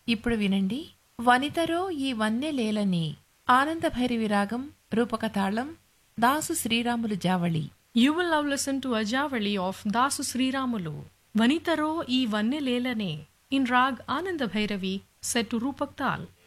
ఇప్పుడు వినండి, వనితరో ఈ వన్నెలేలని ఆనందభైరవి రాగం రూపక తాళం Dasu Sriramulu Javali. You will now listen to a Javali of Dasu Sriramulu. Vanitaro ee vanne lelane in rag Ananda Bhairavi set to Rupak Tal.